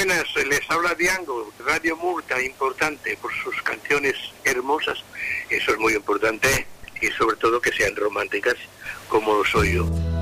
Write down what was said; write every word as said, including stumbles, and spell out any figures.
buenas, les habla Diango, Radio Murta, importante por sus canciones hermosas, eso es muy importante, y sobre todo que sean románticas, como lo soy yo.